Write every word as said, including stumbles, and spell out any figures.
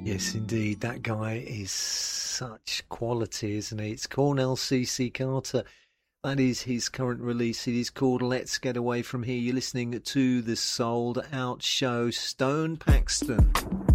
Yes, indeed. That guy is such quality, isn't he? It's Cornell C C Carter. That is his current release. It is called Let's Get Away From Here. You're listening to the Sold Out Show. Stone Paxton.